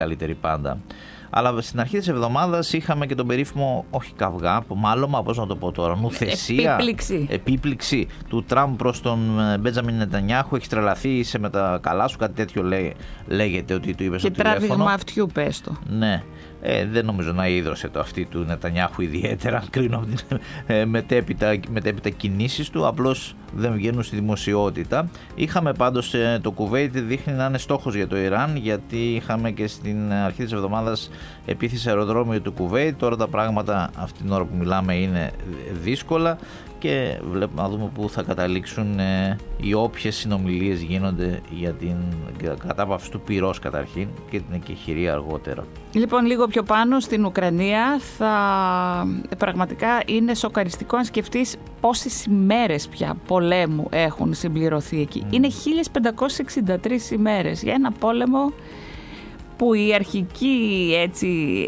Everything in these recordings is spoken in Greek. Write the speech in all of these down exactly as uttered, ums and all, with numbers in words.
καλύτεροι πάντα. Αλλά στην αρχή της εβδομάδας είχαμε και τον περίφημο, όχι καυγά, μάλωμα, πώς να το πω τώρα, νουθεσία, επίπληξη, επίπληξη του Τραμπ προς τον Μπέντζαμιν Νετανιάχου. Έχει τρελαθεί, είσαι με τα καλά σου, κάτι τέτοιο λέ, λέγεται ότι του είπε στο τηλέφωνο. Και τράβηγμα αυτιού, πες το. Ναι. Ε, δεν νομίζω να ίδρωσε το αυτή του Νετανιάχου ιδιαίτερα, κρίνω από τις ε, μετέπειτα, μετέπειτα κινήσεις του, απλώς δεν βγαίνουν στη δημοσιότητα. Είχαμε πάντως ε, το Κουβέιτ δείχνει να είναι στόχος για το Ιράν, γιατί είχαμε και στην αρχή της εβδομάδας επίθεση αεροδρόμιο του Κουβέιτ. Τώρα τα πράγματα αυτή την ώρα που μιλάμε είναι δύσκολα και βλέπουμε να δούμε πού θα καταλήξουν ε, οι όποιες συνομιλίες γίνονται για την κατάπαυση του πυρός καταρχήν και την εκεχηρία αργότερα. Λοιπόν, λίγο πιο πάνω στην Ουκρανία θα πραγματικά είναι σοκαριστικό να σκεφτείς πόσες ημέρες πια πολέμου έχουν συμπληρωθεί εκεί. Mm. Είναι χίλιες πεντακόσιες εξήντα τρεις ημέρες για ένα πόλεμο που η αρχική έτσι,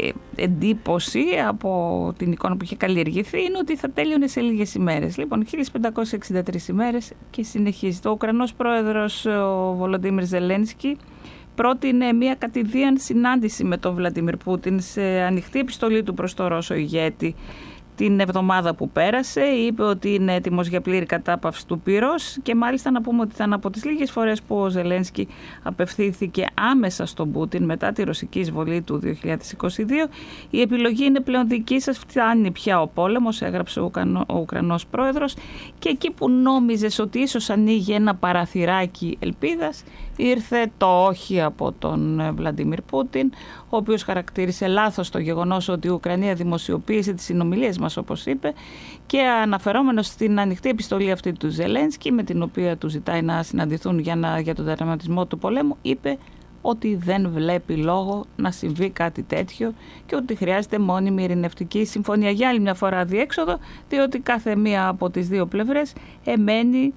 εντύπωση από την εικόνα που είχε καλλιεργηθεί είναι ότι θα τέλειωνε σε λίγες ημέρες. Λοιπόν, χίλιες πεντακόσιες εξήντα τρεις ημέρες και συνεχίζει. Ο Ουκρανός πρόεδρος ο Βολοντίμιρ Ζελένσκι πρότεινε μια κατηδίαν συνάντηση με τον Βλαντίμιρ Πούτιν σε ανοιχτή επιστολή του προς τον Ρώσο ηγέτη την εβδομάδα που πέρασε. Είπε ότι είναι έτοιμος για πλήρη κατάπαυση του πυρός και μάλιστα να πούμε ότι ήταν από τις λίγες φορές που ο Ζελένσκι απευθύνθηκε άμεσα στον Πούτιν μετά τη ρωσική εισβολή του δύο χιλιάδες είκοσι δύο. Η επιλογή είναι πλέον δική σας, φτάνει πια ο πόλεμος, έγραψε ο, Ουκρανό, ο Ουκρανός πρόεδρος, και εκεί που νόμιζες ότι ίσως ανοίγει ένα παραθυράκι ελπίδας, ήρθε το όχι από τον Βλαντίμιρ Πούτιν, ο οποίος χαρακτήρισε λάθος το γεγονός ότι η Ουκρανία δημοσιοποίησε τις συνομιλίες μας, όπως είπε, και αναφερόμενος στην ανοιχτή επιστολή αυτή του Ζελένσκι, με την οποία του ζητάει να συναντηθούν για, να, για τον τερματισμό του πολέμου, είπε ότι δεν βλέπει λόγο να συμβεί κάτι τέτοιο και ότι χρειάζεται μόνιμη ειρηνευτική συμφωνία. Για άλλη μια φορά διέξοδο, διότι κάθε μία από τις δύο πλευρές εμένει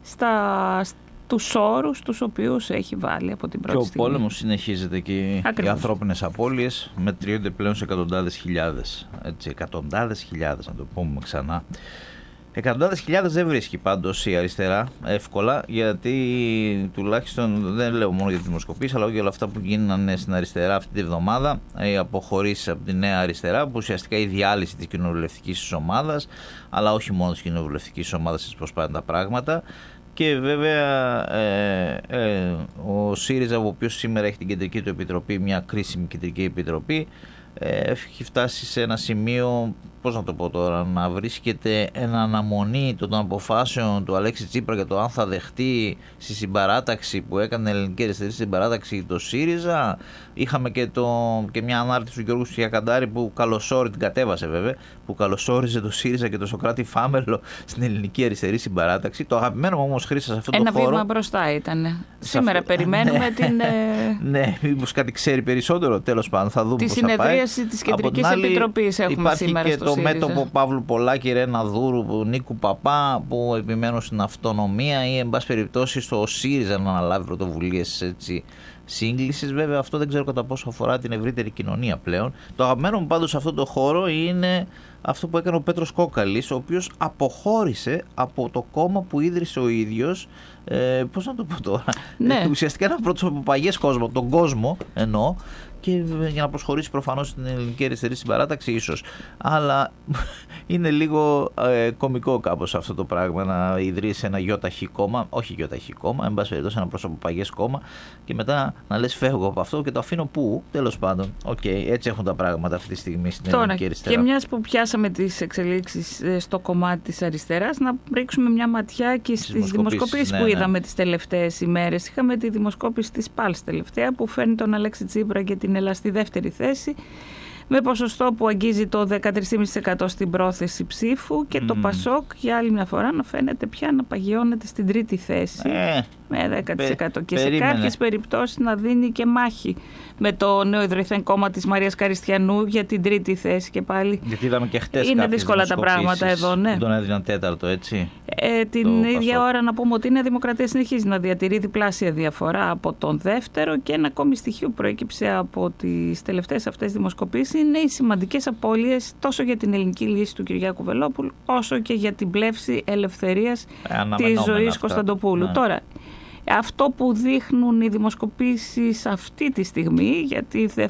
στα τους όρους τους οποίους έχει βάλει από την πρώτη στιγμή. στιγμή. Και ο πόλεμος συνεχίζεται και Ακριβώς. οι ανθρώπινες απώλειες μετριούνται πλέον σε εκατοντάδες χιλιάδες. Έτσι, εκατοντάδες χιλιάδες, να το πούμε ξανά. Εκατοντάδες χιλιάδες δεν βρίσκει πάντως η αριστερά εύκολα, γιατί τουλάχιστον δεν λέω μόνο για τη δημοσκοπήσεις, αλλά και όλα αυτά που γίνανε στην αριστερά αυτή τη βδομάδα, οι αποχωρήσεις από τη νέα αριστερά, που ουσιαστικά η διάλυση της κοινοβουλευτικής ομάδας, αλλά όχι μόνο της κοινοβουλευτικής ομάδας, έτσι πώς πάνε τα πράγματα. Και βέβαια ε, ε, ο ΣΥΡΙΖΑ, ο οποίος σήμερα έχει την κεντρική του επιτροπή, μια κρίσιμη κεντρική επιτροπή, ε, έχει φτάσει σε ένα σημείο, πώς να το πω τώρα, να βρίσκεται εν αναμονή των αποφάσεων του Αλέξη Τσίπρα για το αν θα δεχτεί στη συμπαράταξη που έκανε η Ελληνική Αριστερή συμπαράταξη το ΣΥΡΙΖΑ. Είχαμε και, το, και μια ανάρτηση του Γιώργου Τσιακαντάρη που καλωσόριζε, την κατέβασε βέβαια, που καλωσόριζε το ΣΥΡΙΖΑ και το Σωκράτη Φάμελο στην Ελληνική Αριστερή συμπαράταξη. Το αγαπημένο μου όμως, Χρήσα, σε αυτόν τον χώρο. Ένα βήμα μπροστά ήταν. Σήμερα αυτό... περιμένουμε ναι, την. Ναι, μήπως κάτι ξέρει περισσότερο, τέλος πάντων, θα δούμε. Τη συνεδρίαση της Κεντρικής Επιτροπής έχουμε σήμερα στο ΣΥΡΙΖΑ. Το μέτωπο Παύλου Πολάκη, Ρένα Δούρου, Νίκου Παπά, που επιμένουν στην αυτονομία ή εν πάση περιπτώσει στο ΣΥΡΙΖΑ να αναλάβει πρωτοβουλίες σύγκλησης. Βέβαια αυτό δεν ξέρω κατά πόσο αφορά την ευρύτερη κοινωνία πλέον. Το αγαπημένο μου πάντως σε αυτόν τον χώρο είναι αυτό που έκανε ο Πέτρος Κόκαλης, ο οποίος αποχώρησε από το κόμμα που ίδρυσε ο ίδιος. Ε, πώς να το πω τώρα, ναι. ε, ουσιαστικά ένα πρώτο από παγιές κόσμο, τον κόσμο εννοώ, και για να προσχωρήσει προφανώς στην Ελληνική Αριστερή συμπαράταξη ίσως. Αλλά είναι λίγο ε, κωμικό κάπως αυτό το πράγμα, να ιδρύσει ένα γιοταχή κόμμα, όχι γιοταχή κόμμα, εν πάση περιπτώσει ένα προσωποπαγές κόμμα, και μετά να λες φεύγω από αυτό και το αφήνω πού, τέλος πάντων. Οκ, okay, έτσι έχουν τα πράγματα αυτή τη στιγμή στην Τώρα, Ελληνική Αριστερά. Και μιας που πιάσαμε τις εξελίξεις στο κομμάτι της αριστεράς, να ρίξουμε μια ματιά και στις δημοσκοπήσεις ναι, που ναι. είδαμε τις τελευταίες ημέρες. Είχαμε τη δημοσκόπηση της Πάλς τελευταία, που φέρνει τον Αλέξη Τσίπρα και την Ελλάδα στη δεύτερη θέση, με ποσοστό που αγγίζει το δεκατρία κόμμα πέντε τοις εκατό στην πρόθεση ψήφου, και mm. το Πασόκ για άλλη μια φορά να φαίνεται πια να παγιώνεται στην τρίτη θέση ε, με δέκα τοις εκατό και περίμενε. Σε κάποιες περιπτώσεις να δίνει και μάχη με το νέο ιδρυθέν κόμμα της Μαρίας Καριστιανού για την τρίτη θέση και πάλι. Γιατί είδαμε και χτες είναι δύσκολα τα πράγματα εδώ, ναι. Τον έδιναν τέταρτο, έτσι. Ε, την το ίδια Πασόκ. Ώρα να πούμε ότι η Νέα Δημοκρατία συνεχίζει να διατηρεί διπλάσια διαφορά από τον δεύτερο, και ένα ακόμη στοιχείο που προέκυψε από τις τελευταίες αυτές δημοσκοπήσεις είναι οι σημαντικές απώλειες τόσο για την ελληνική λύση του Κυριάκου Βελόπουλου, όσο και για την πλεύση ελευθερίας ε, της ζωής αυτά. Κωνσταντοπούλου. Ναι. Τώρα, αυτό που δείχνουν οι δημοσκοπήσεις αυτή τη στιγμή, γιατί δεν